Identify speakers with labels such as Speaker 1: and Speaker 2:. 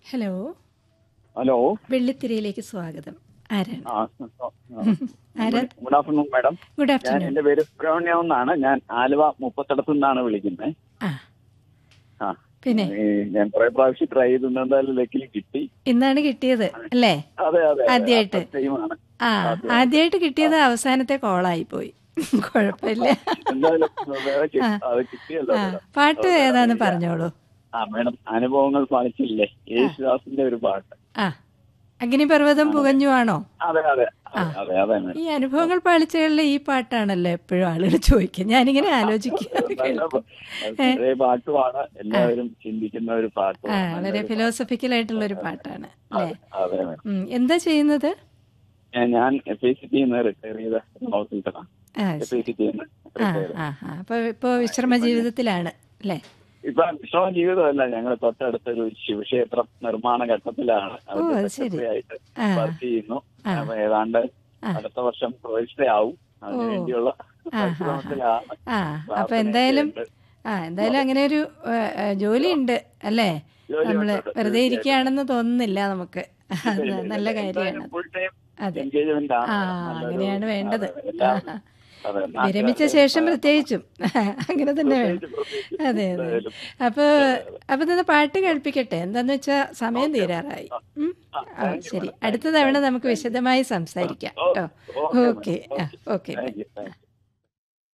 Speaker 1: Hello,
Speaker 2: hello.
Speaker 1: വെള്ളിത്തിരയിലേക്ക് സ്വാഗതം. ആരാണ്? ആരാ?
Speaker 2: Good afternoon madam.
Speaker 1: ഗുഡ്
Speaker 2: ഞാൻ
Speaker 1: ആഫ്റ്റർനൂൺ.
Speaker 2: എന്റെ പേര് സുബ്രഹ്മണ്യം എന്നാണ്. ഞാൻ ആലുവ മുപ്പത്തടത്തു നിന്നാണ് വിളിക്കുന്നത്.
Speaker 1: ആ,
Speaker 2: ആ
Speaker 1: പിന്നെ
Speaker 2: ഞാൻ കുറെ പ്രാവശ്യം ട്രൈ ചെയ്തു, എന്തായാലും ലക്കിൽ കിട്ടി.
Speaker 1: ഇന്നാണ് കിട്ടിയത് അല്ലേ?
Speaker 2: അതെ അതെ,
Speaker 1: ആദ്യമായിട്ട്.
Speaker 2: ഫസ്റ്റ് ടൈമാണ്.
Speaker 1: ആ, ആദ്യമായിട്ട് കിട്ടിയത് അവസാനത്തെ കോളായി പോയി. കുഴപ്പമില്ല.
Speaker 2: എന്തായാലും വേറെ അത് കിട്ടിയല്ലോ
Speaker 1: ആ,
Speaker 2: മാഡം.
Speaker 1: പാട്ട് ഏതാന്ന് പറഞ്ഞോളൂ.
Speaker 2: ആ മാഡം, അനുഭവങ്ങൾ പാലിച്ചില്ലേ, യേശുദാസിന്റെ ഒരു പാട്ട്.
Speaker 1: ആ, അഗ്നിപർവ്വതം പുകഞ്ഞു ആണോ?
Speaker 2: അതെ അതെ
Speaker 1: ആ,
Speaker 2: അതെ അതെ
Speaker 1: ഈ
Speaker 2: മാഡം.
Speaker 1: അനുഭവങ്ങൾ പാളിച്ചകളിലെ ഈ പാട്ടാണല്ലോ എപ്പോഴും ആളുകൾ ചോദിക്കുക. ഞാനിങ്ങനെ ആലോചിക്കാറ് കേൾക്കും.
Speaker 2: പഴയ പാട്ടുമാണ്, എല്ലാവരും ചിന്തിക്കുന്ന ഒരു
Speaker 1: ആ,
Speaker 2: പാട്ടുമാണ്.
Speaker 1: വളരെ ഫിലോസഫിക്കൽ ആയിട്ടുള്ള ഒരു പാട്ടാണ് അല്ലേ?
Speaker 2: അതെ മാഡം.
Speaker 1: എന്താ ചെയ്യുന്നത്?
Speaker 2: ഞാൻ FICT റിട്ടയർ ചെയ്ത ഹൗസിൽട്ടാണ്.
Speaker 1: ആ, ശരി. ആ, ആ, ആ. അപ്പൊ ഇപ്പോ വിശ്രമ ജീവിതത്തിലാണ് അല്ലേ?
Speaker 2: ഇപ്പൊ വിശ്രമ ജീവിതമല്ല, ഞങ്ങൾ തൊട്ടടുത്തൊരു ശിവക്ഷേത്രം നിർമ്മാണ ഘട്ടത്തിലാണ്.
Speaker 1: ഓ,
Speaker 2: അതിന്റെ
Speaker 1: അത് ശരി.
Speaker 2: സെക്രട്ടറി ആയിട്ട്
Speaker 1: ആ,
Speaker 2: വർക്ക് ചെയ്യുന്നു.
Speaker 1: ആ,
Speaker 2: അപ്പൊ ഏതാണ്ട്
Speaker 1: ആ.
Speaker 2: അടുത്ത വർഷം പ്രതിഷ്ഠയാവും.
Speaker 1: ഓ,
Speaker 2: അതിനു വേണ്ടിയുള്ള
Speaker 1: ആ, ആ,
Speaker 2: പരിശ്രമത്തിലാണ്.
Speaker 1: ആ. അപ്പൊ എന്തായാലും
Speaker 2: പ്രാർത്ഥനയൊക്കെയുണ്ട്.
Speaker 1: എന്തായാലും അങ്ങനെ ഒരു ജോലി ഉണ്ട് അല്ലേ? നമ്മള്
Speaker 2: ജോലിയുണ്ട്
Speaker 1: വെറുതെ
Speaker 2: തീർച്ചയായിട്ടും.
Speaker 1: ഇരിക്കുകയാണെന്ന് തോന്നുന്നില്ല നമുക്ക്. അത് നല്ല കാര്യമാണ്.
Speaker 2: ഫുൾ ടൈം
Speaker 1: അതെ.
Speaker 2: എൻഗേജ്മെന്റ് ആണ്.
Speaker 1: ആ,
Speaker 2: നല്ലൊരു
Speaker 1: അങ്ങനെയാണ് വേണ്ടത്.
Speaker 2: എല്ലാം അതെ,
Speaker 1: വിരമിച്ച
Speaker 2: നാട്ടുകാരുടെ
Speaker 1: ശേഷം പ്രത്യേകിച്ചും അങ്ങനെ തന്നെ വേണം.
Speaker 2: പ്രത്യേകിച്ച്
Speaker 1: അതെ അതെ.
Speaker 2: എന്തായാലും.
Speaker 1: അപ്പൊ
Speaker 2: അതെ.
Speaker 1: അപ്പൊ നിന്ന് പാട്ട് കേൾപ്പിക്കട്ടെ. എന്താന്ന് വെച്ചാ സമയം
Speaker 2: ഓക്കെ.
Speaker 1: തീരാറായി. ഉം. ആ,
Speaker 2: താങ്ക് യു
Speaker 1: ശരി.
Speaker 2: മാഡം.
Speaker 1: അടുത്ത തവണ നമുക്ക് വിശദമായി സംസാരിക്കാം കേട്ടോ.
Speaker 2: Okay
Speaker 1: okay.
Speaker 2: മാഡം.
Speaker 1: ആ, ഓക്കെ.
Speaker 2: Thank you.